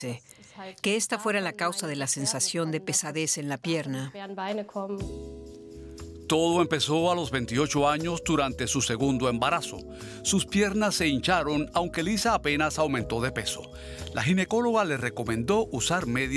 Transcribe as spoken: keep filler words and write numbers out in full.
que esta fuera la causa de la sensación de pesadez en la pierna. Todo empezó a los veintiocho años durante su segundo embarazo. Sus piernas se hincharon, aunque Lisa apenas aumentó de peso. La ginecóloga le recomendó usar medias